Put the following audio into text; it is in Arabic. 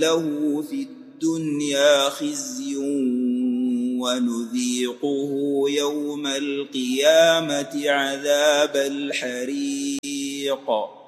له في الدنيا خزي ونذيقه يوم القيامة عذاب الحريق